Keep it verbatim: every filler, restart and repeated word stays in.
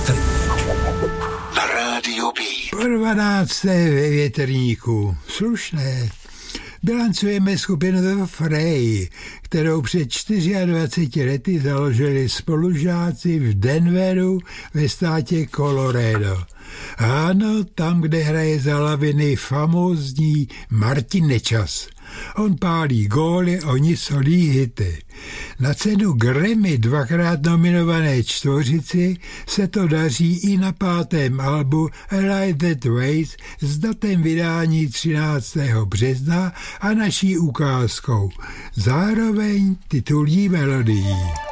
Větr. Na rádiu B. Po dvanácté ve Větrníku. Slušné. Bilancujeme skupinu The Fray, kterou před dvaceti čtyřmi lety založili spolužáci v Denveru ve státě Colorado. Ano, tam, kde hraje za laviny famózní Martin Nečas. On pálí góly, oni solí hity. Na cenu Grammy dvakrát nominované čtvořici se to daří i na pátém albu A Light That Waits s datem vydání třináctého března a naší ukázkou. Zároveň titulní melodií.